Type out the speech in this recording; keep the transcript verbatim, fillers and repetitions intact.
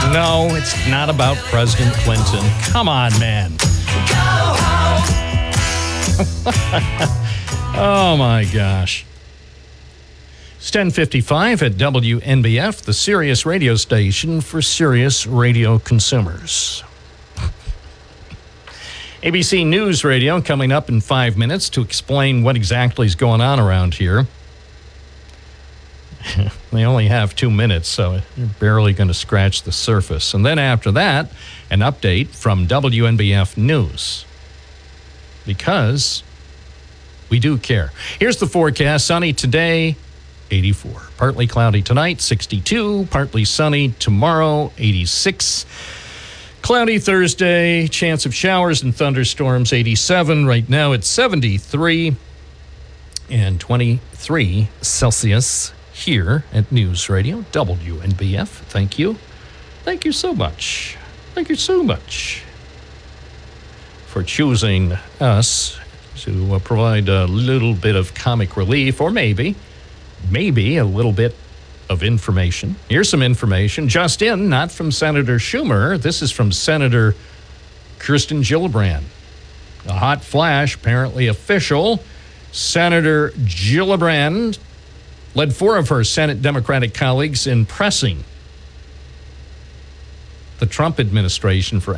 No, it's not about President Clinton. Come on, man. Oh, my gosh. It's ten fifty-five at W N B F, the Sirius radio station for Sirius radio consumers. A B C News Radio coming up in five minutes to explain what exactly is going on around here. They only have two minutes, so you're barely going to scratch the surface. And then after that, an update from W N B F News. Because we do care. Here's the forecast. Sunny today, eighty-four. Partly cloudy tonight, sixty-two. Partly sunny tomorrow, eighty-six. Cloudy Thursday, chance of showers and thunderstorms, eighty-seven. Right now it's seventy-three and twenty-three Celsius here at News Radio, W N B F. Thank you. Thank you so much. Thank you so much for choosing us to uh, provide a little bit of comic relief, or maybe, maybe a little bit of information. Here's some information just in, not from Senator Schumer. This is from Senator Kirsten Gillibrand. A hot flash, apparently official. Senator Gillibrand led four of her Senate Democratic colleagues in pressing the Trump administration for